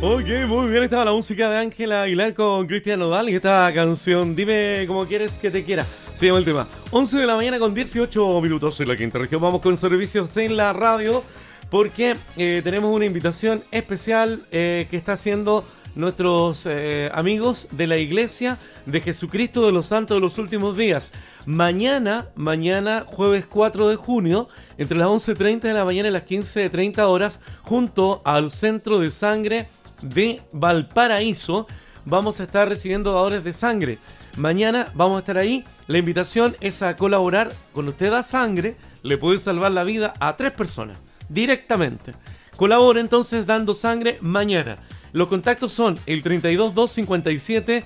Ok, muy bien, estaba la música de Ángela Aguilar con Cristian Nodal y esta canción, Dime cómo quieres que te quiera, se llama el tema. 11 de la mañana con 18 minutos en la quinta región. Vamos con servicios en la radio porque tenemos una invitación especial que está haciendo nuestros amigos de la Iglesia de Jesucristo de los Santos de los Últimos Días. Mañana, jueves 4 de junio, entre las 11:30 de la mañana y las 15:30 horas, junto al Centro de Sangre de Valparaíso, vamos a estar recibiendo dadores de sangre. Mañana vamos a estar ahí. La invitación es a colaborar. Cuando usted da sangre, le puede salvar la vida a 3 personas directamente. Colabore entonces dando sangre mañana. Los contactos son el 32 257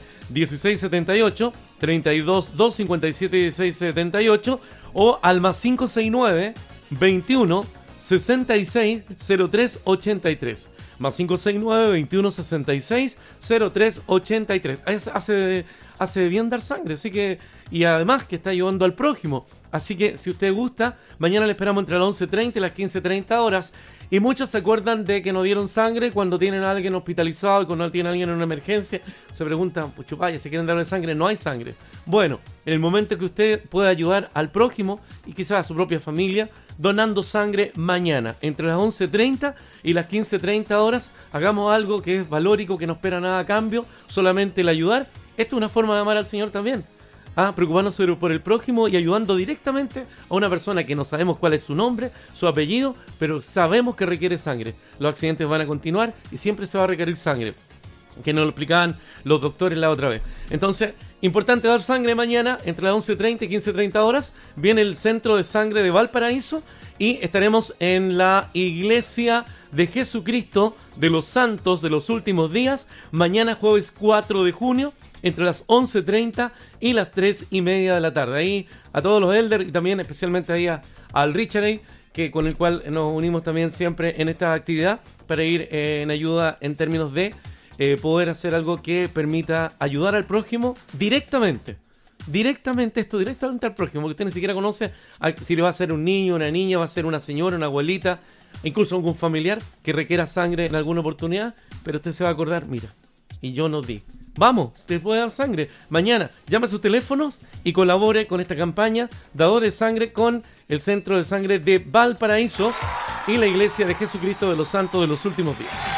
1678, 32 257 1678 o al más 569 21 66 03 83. Más 569 21 66 03 83. Hace bien dar sangre, así que, y además que está ayudando al prójimo. Así que si usted gusta, mañana le esperamos entre las 11:30 y las 15:30 horas. Y muchos se acuerdan de que no dieron sangre cuando tienen a alguien hospitalizado y cuando tienen a alguien en una emergencia. Se preguntan, pues chupaya, si quieren darle sangre, no hay sangre. Bueno, en el momento que usted pueda ayudar al prójimo y quizás a su propia familia, donando sangre mañana, entre las 11:30 y las 15:30 horas, hagamos algo que es valórico, que no espera nada a cambio, solamente el ayudar. Esto es una forma de amar al Señor también. Preocuparnos por el prójimo y ayudando directamente a una persona que no sabemos cuál es su nombre, su apellido, pero sabemos que requiere sangre. Los accidentes van a continuar y siempre se va a requerir sangre, que nos lo explicaban los doctores la otra vez. Entonces, importante dar sangre mañana, entre las 11:30 y 15:30 horas, viene el Centro de Sangre de Valparaíso y estaremos en la Iglesia de Jesucristo de los Santos de los Últimos Días, mañana jueves 4 de junio, entre las 11:30 y las 3:30 de la tarde. Ahí a todos los elders y también especialmente ahí al Richard, con el cual nos unimos también siempre en esta actividad para ir en ayuda en términos de poder hacer algo que permita ayudar al prójimo directamente al prójimo, que usted ni siquiera conoce, si le va a ser un niño, una niña, va a ser una señora, una abuelita, incluso algún familiar que requiera sangre en alguna oportunidad, pero usted se va a acordar, mira, y yo no di. Vamos, usted puede dar sangre. Mañana, llame a sus teléfonos y colabore con esta campaña, dador de sangre, con el Centro de Sangre de Valparaíso y la Iglesia de Jesucristo de los Santos de los Últimos Días.